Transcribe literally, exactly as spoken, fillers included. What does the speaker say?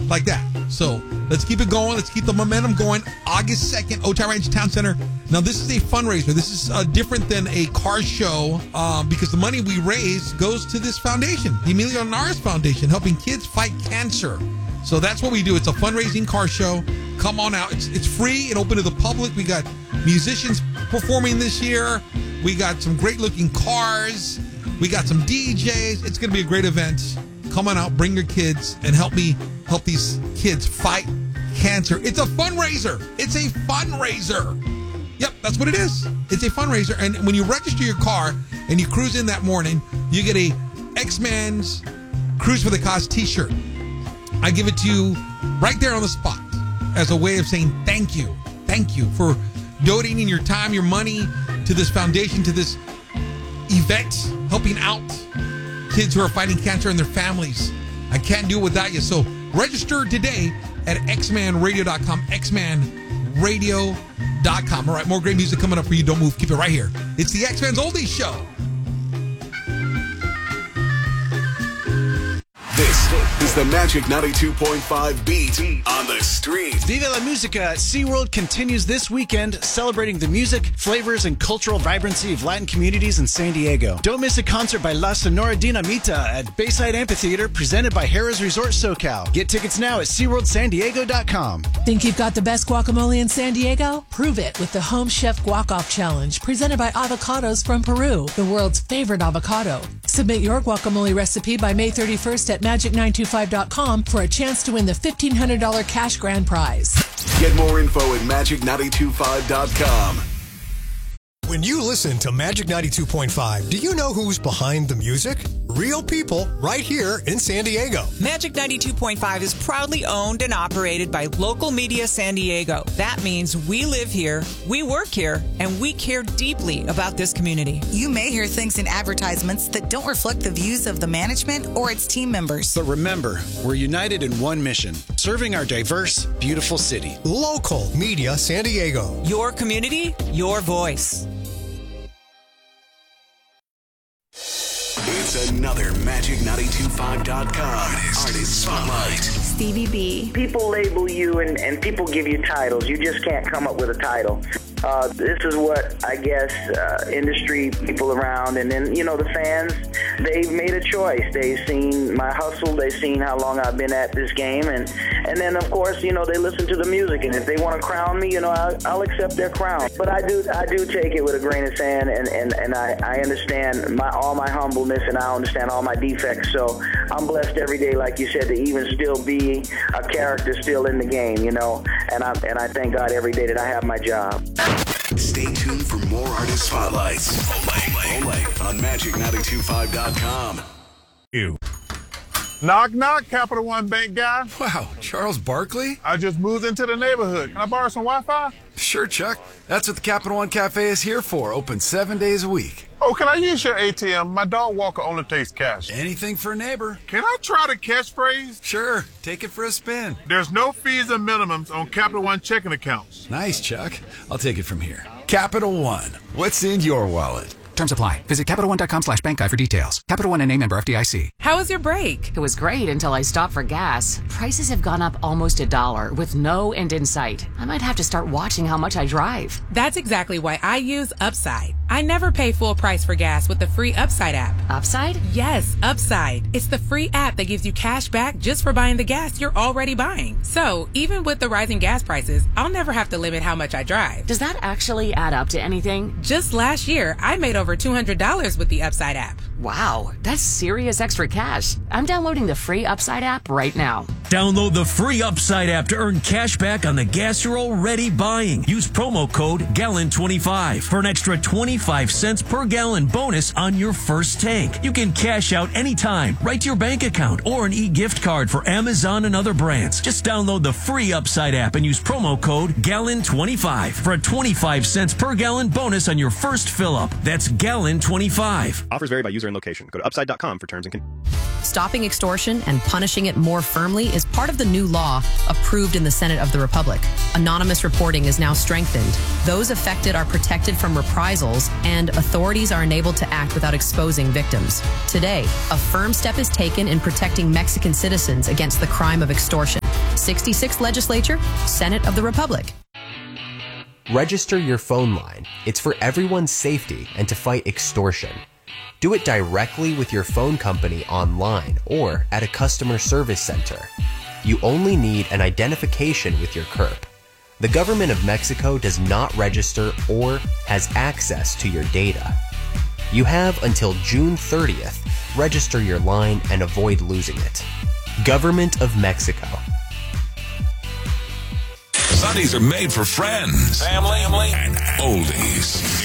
like that. So let's keep it going. Let's keep the momentum going. August second, Otay Ranch Town Center. Now, this is a fundraiser. This is uh, different than a car show uh, because the money we raise goes to this foundation, the Emilio Linares Foundation, helping kids fight cancer. So that's what we do. It's a fundraising car show. Come on out. It's, it's free and open to the public. We got musicians performing this year. We got some great-looking cars. We got some D Js. It's going to be a great event. Come on out. Bring your kids and help me help these kids fight cancer. It's a fundraiser. It's a fundraiser. Yep, that's what it is. It's a fundraiser. And when you register your car and you cruise in that morning, you get a X-Man's Cruise for the Cause t-shirt. I give it to you right there on the spot as a way of saying thank you. Thank you for donating your time, your money to this foundation, to this event, helping out kids who are fighting cancer and their families. I can't do it without you. So register today at x man radio dot com, x man radio dot com. All right, more great music coming up for you. Don't move. Keep it right here. It's the X-Man's Oldies Show. This is the Magic ninety-two point five Beat on the Street. Viva la Musica at SeaWorld continues this weekend, celebrating the music, flavors, and cultural vibrancy of Latin communities in San Diego. Don't miss a concert by La Sonora Dinamita at Bayside Amphitheater, presented by Harrah's Resort SoCal. Get tickets now at sea world san diego dot com. Think you've got the best guacamole in San Diego? Prove it with the Home Chef Guac-Off Challenge, presented by Avocados from Peru, the world's favorite avocado. Submit your guacamole recipe by May thirty-first at magic nine two five dot com for a chance to win the fifteen hundred dollars cash grand prize. Get more info at magic nine two five dot com. When you listen to Magic ninety-two point five, do you know who's behind the music? Real people right here in San Diego. Magic ninety-two point five is proudly owned and operated by Local Media San Diego. That means we live here, we work here, and we care deeply about this community. You may hear things in advertisements that don't reflect the views of the management or its team members. But remember, we're united in one mission, serving our diverse, beautiful city. Local Media San Diego. Your community, your voice. It's another magic nine two five dot com Artist, Artist Spotlight. Stevie B. People label you and, and people give you titles. You just can't come up with a title. Uh, this is what I guess uh, industry people around, and then, you know, the fans, they've made a choice. They've seen my hustle. They've seen how long I've been at this game. And, and then, of course, you know, they listen to the music. And if they want to crown me, you know, I'll, I'll accept their crown. But I do I do take it with a grain of sand, and, and, and I, I understand my all my humbleness, and I understand all my defects. So I'm blessed every day, like you said, to even still be a character still in the game, you know. And I, and I thank God every day that I have my job. Stay tuned for more Artist Spotlights. Only, only on magic nine two five dot com. You. Knock, knock, Capital One Bank guy. Wow, Charles Barkley? I just moved into the neighborhood. Can I borrow some Wi-Fi? Sure, Chuck. That's what the Capital One Cafe is here for. Open seven days a week. Oh, can I use your A T M? My dog Walker only takes cash. Anything for a neighbor. Can I try the catchphrase? Sure. Take it for a spin. There's no fees and minimums on Capital One checking accounts. Nice, Chuck. I'll take it from here. Capital One. What's in your wallet? Terms apply. Visit Capital One dot com slash bank guide for details. Capital One and name member F D I C. How was your break? It was great until I stopped for gas. Prices have gone up almost a dollar with no end in sight. I might have to start watching how much I drive. That's exactly why I use Upside. I never pay full price for gas with the free Upside app. Upside? Yes, Upside. It's the free app that gives you cash back just for buying the gas you're already buying. So even with the rising gas prices, I'll never have to limit how much I drive. Does that actually add up to anything? Just last year, I made over two hundred dollars with the Upside app. Wow, that's serious extra cash. I'm downloading the free Upside app right now. Download the free Upside app to earn cash back on the gas you're already buying. Use promo code gallon twenty-five for an extra twenty-five cents per gallon bonus on your first tank. You can cash out anytime, right to your bank account, or an e-gift card for Amazon and other brands. Just download the free Upside app and use promo code gallon twenty-five for a twenty-five cents per gallon bonus on your first fill-up. That's gallon twenty-five. Offers vary by user and location. Go to upside dot com for terms and conditions. Stopping extortion and punishing it more firmly is part of the new law approved in the Senate of the Republic. Anonymous reporting is now strengthened. Those affected are protected from reprisals, and authorities are enabled to act without exposing victims. Today, a firm step is taken in protecting Mexican citizens against the crime of extortion. sixty-sixth Legislature, Senate of the Republic. Register your phone line. It's for everyone's safety and to fight extortion. Do it directly with your phone company online or at a customer service center. You only need an identification with your C U R P. The government of Mexico does not register or has access to your data. You have until June thirtieth. Register your line and avoid losing it. Government of Mexico. Sundays are made for friends, family, and oldies.